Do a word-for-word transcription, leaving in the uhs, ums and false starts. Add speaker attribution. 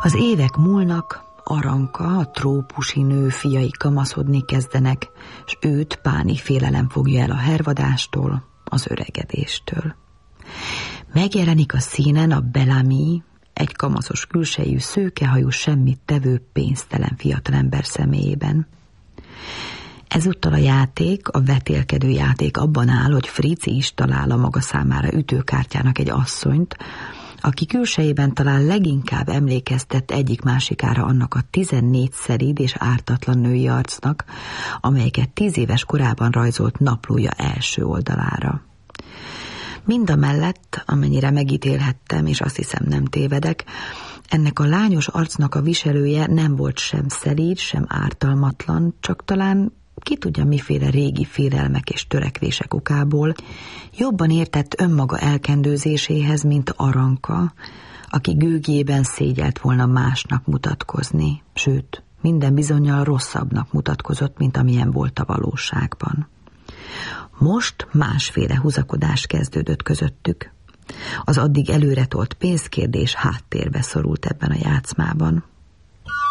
Speaker 1: Az évek múlnak, Aranka, a trópusi nő fiai kamaszodni kezdenek, s őt páni félelem fogja el a hervadástól, az öregedéstől. Megjelenik a színen a Bellamy, egy kamaszos külsejű, szőkehajú, semmit tevő, pénztelen fiatalember személyében. Ezúttal a játék, a vetélkedő játék abban áll, hogy Frici is talál a maga számára ütőkártyának egy asszonyt, aki külsejében talán leginkább emlékeztet egyik-másikára annak a tizennégy szerid és ártatlan női arcnak, amelyeket tíz éves korában rajzolt naplója első oldalára. Mindamellett, amennyire megítélhettem, és azt hiszem nem tévedek, ennek a lányos arcnak a viselője nem volt sem szelíd, sem ártalmatlan, csak talán ki tudja miféle régi félelmek és törekvések okából jobban értett önmaga elkendőzéséhez, mint Aranka, aki gőgjében szégyelt volna másnak mutatkozni, sőt, minden bizonnyal rosszabbnak mutatkozott, mint amilyen volt a valóságban. Most másféle húzakodás kezdődött közöttük. Az addig előretolt pénzkérdés háttérbe szorult ebben a játszmában.